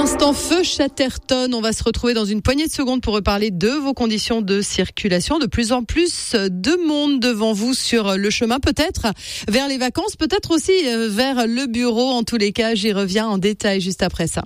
l'instant, feu Chatterton. On va se retrouver dans une poignée de secondes pour reparler de vos conditions de circulation. De plus en plus de monde devant vous sur le chemin, peut-être vers les vacances, peut-être aussi vers le bureau. En tous les cas, j'y reviens en détail juste après ça.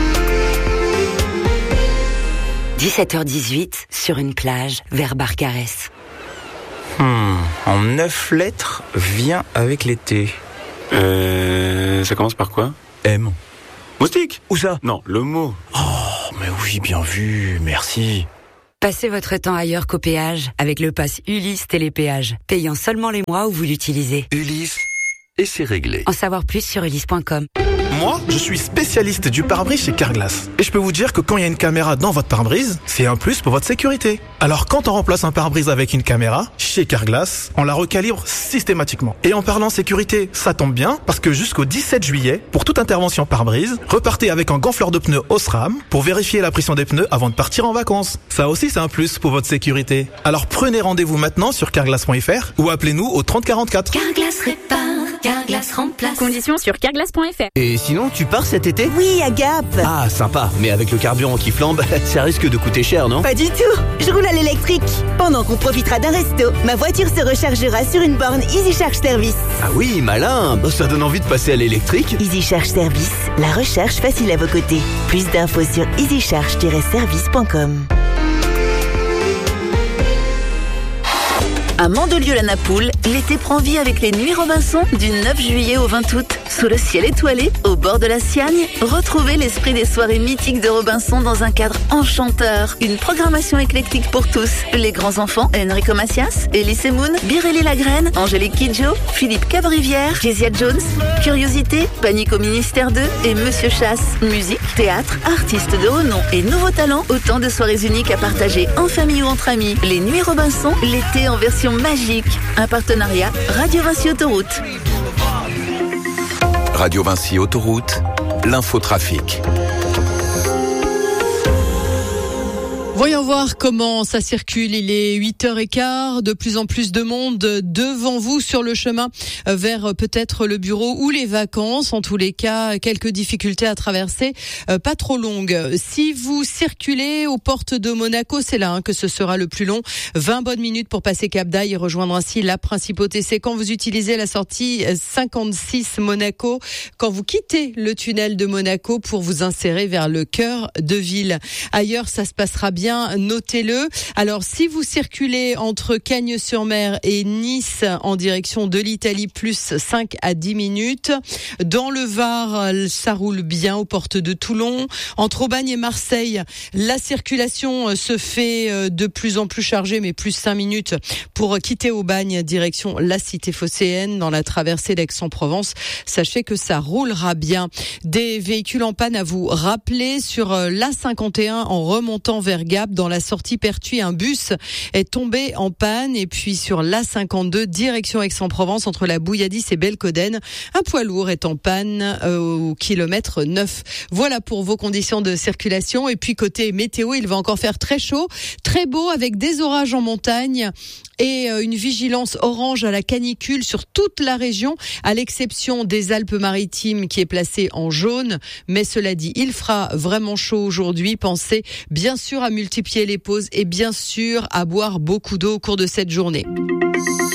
17h18, sur une plage, vers Barcarès. En 9 lettres, vient avec l'été. Ça commence par quoi? M. Moustique? Où ça? Non, le mot. Oh, mais oui, bien vu, merci. Passez votre temps ailleurs qu'au péage avec le pass Ulysse Télépéage, payant seulement les mois où vous l'utilisez. Ulysse. Et c'est réglé. En savoir plus sur ulysse.com. Moi, je suis spécialiste du pare-brise chez Carglass. Et je peux vous dire que quand il y a une caméra dans votre pare-brise, c'est un plus pour votre sécurité. Alors quand on remplace un pare-brise avec une caméra, chez Carglass, on la recalibre systématiquement. Et en parlant sécurité, ça tombe bien, parce que jusqu'au 17 juillet, pour toute intervention pare-brise, repartez avec un gonfleur de pneus Osram pour vérifier la pression des pneus avant de partir en vacances. Ça aussi, c'est un plus pour votre sécurité. Alors prenez rendez-vous maintenant sur carglass.fr ou appelez-nous au 30 44. Carglass répare, Carglass remplace. Conditions sur carglass.fr. Et sinon, tu pars cet été? Oui, à Gap. Ah, sympa. Mais avec le carburant qui flambe, ça risque de coûter cher, non? Pas du tout. Je roule à l'électrique. Pendant qu'on profitera d'un resto, ma voiture se rechargera sur une borne Easy Charge Service. Ah oui, malin. Ça donne envie de passer à l'électrique. Easy Charge Service, la recharge facile à vos côtés. Plus d'infos sur easycharge-service.com. À Mandelieu-la-Napoule, l'été prend vie avec les Nuits Robinson du 9 juillet au 20 août. Sous le ciel étoilé, au bord de la Siagne, retrouvez l'esprit des soirées mythiques de Robinson dans un cadre enchanteur. Une programmation éclectique pour tous. Les grands enfants, Enrico Macias, Elise Moon, Birelli Lagraine, Angélique Kidjo, Philippe Cabrivière, Kezia Jones, Curiosité, Panique au Ministère 2 et Monsieur Chasse. Musique, théâtre, artistes de haut nom et nouveaux talents, autant de soirées uniques à partager en famille ou entre amis. Les Nuits Robinson, l'été en version magique. Un partenariat Radio Vinci Autoroute. Radio Vinci Autoroute, l'infotrafic. Voyons voir comment ça circule. Il est 8h15, de plus en plus de monde devant vous sur le chemin vers peut-être le bureau ou les vacances. En tous les cas, quelques difficultés à traverser, pas trop longues. Si vous circulez aux portes de Monaco, c'est là que ce sera le plus long. 20 bonnes minutes pour passer Cap d'Aille et rejoindre ainsi la Principauté. C'est quand vous utilisez la sortie 56 Monaco, quand vous quittez le tunnel de Monaco pour vous insérer vers le cœur de ville. Ailleurs, ça se passera bien. Notez-le. Alors, si vous circulez entre Cagnes-sur-Mer et Nice en direction de l'Italie, plus 5 à 10 minutes. Dans le Var, ça roule bien aux portes de Toulon. Entre Aubagne et Marseille, la circulation se fait de plus en plus chargée, mais plus 5 minutes pour quitter Aubagne, direction la cité phocéenne, dans la traversée d'Aix-en-Provence. Sachez que ça roulera bien. Des véhicules en panne à vous rappeler sur l'A51 en remontant vers Gap. Dans la sortie Pertuis, un bus est tombé en panne. Et puis sur l'A52, direction Aix-en-Provence, entre la Bouilladis et Belcoden, un poids lourd est en panne au kilomètre 9. Voilà pour vos conditions de circulation. Et puis côté météo, il va encore faire très chaud, très beau, avec des orages en montagne et une vigilance orange à la canicule sur toute la région, à l'exception des Alpes-Maritimes qui est placée en jaune. Mais cela dit, il fera vraiment chaud aujourd'hui. Pensez bien sûr à multiplier les pauses et bien sûr à boire beaucoup d'eau au cours de cette journée.